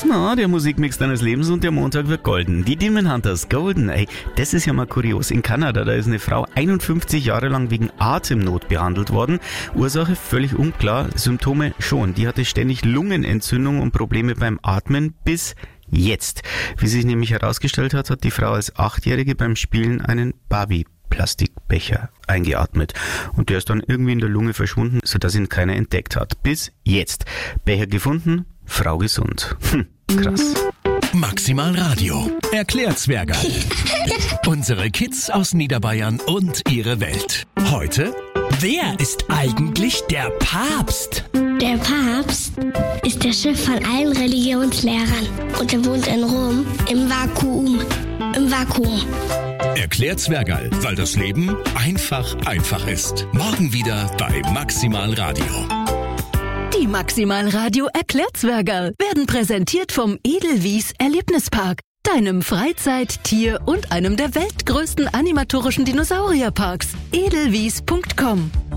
Na, der Musikmix deines Lebens und der Montag wird golden. Die Demon Hunters Golden, ey, das ist ja mal kurios. In Kanada, da ist eine Frau 51 Jahre lang wegen Atemnot behandelt worden. Ursache völlig unklar, Symptome schon. Die hatte ständig Lungenentzündung und Probleme beim Atmen bis jetzt. Wie sich nämlich herausgestellt hat, hat die Frau als 8-Jährige beim Spielen einen Barbie-Plastikbecher eingeatmet. Und der ist dann irgendwie in der Lunge verschwunden, sodass ihn keiner entdeckt hat. Bis jetzt. Becher gefunden, Frau gesund. Krass. Maximal Radio. Erklärt Zwergerl. Unsere Kids aus Niederbayern und ihre Welt. Heute: Wer ist eigentlich der Papst? Der Papst ist der Chef von allen Religionslehrern und er wohnt in Rom im Vakuum. Erklärt Zwergerl, weil das Leben einfach ist. Morgen wieder bei Maximal Radio. Die Maximal Radio Erklärzwergerl werden präsentiert vom Edelwies Erlebnispark, deinem Freizeit-, Tier- und einem der weltgrößten animatorischen Dinosaurierparks. edelwies.com